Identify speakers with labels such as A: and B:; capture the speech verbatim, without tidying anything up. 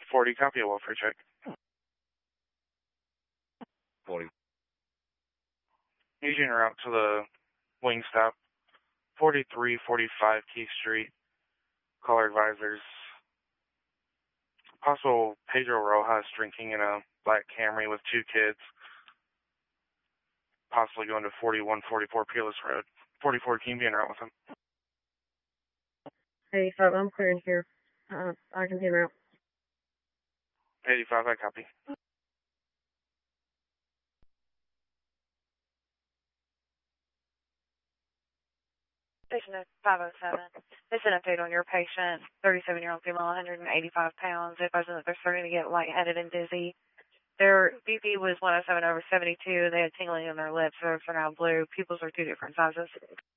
A: forty, copy a welfare check.
B: forty.
A: Using route to the wing stop, forty-three forty-five Keith Street. Caller advisors. Possible Pedro Rojas drinking in a black Camry with two kids. Possibly going to forty-one forty-four Peerless Road. forty-four, can you be en route with him?
C: eighty-five, I'm clearing here. Uh, I can be en route.
A: eighty-five, I copy.
D: Station five oh seven. It's an update on your patient, thirty-seven-year-old female, one hundred eighty-five pounds. Advising that they're starting to get lightheaded and dizzy. Their B P was one oh seven over seventy-two. They had tingling in their lips. Their lips are now blue. Pupils are two different sizes.